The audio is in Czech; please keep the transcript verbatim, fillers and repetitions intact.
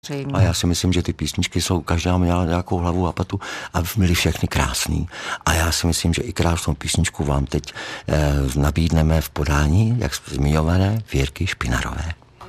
A já si myslím, že ty písničky jsou, každá měla nějakou hlavu a patu a byly všechny krásný. A já si myslím, že i krásnou písničku vám teď eh, nabídneme v podání, jak zmiňované, Věrky Špinarové.